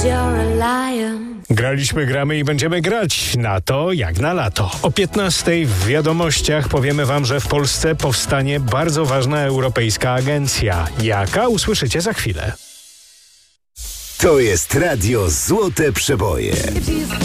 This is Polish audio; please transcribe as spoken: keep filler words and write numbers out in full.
Graliśmy, gramy i będziemy grać na to jak na lato. O piętnastej w Wiadomościach powiemy wam, że w Polsce powstanie bardzo ważna europejska agencja. Jaka? Usłyszycie za chwilę. To jest Radio Złote Przeboje.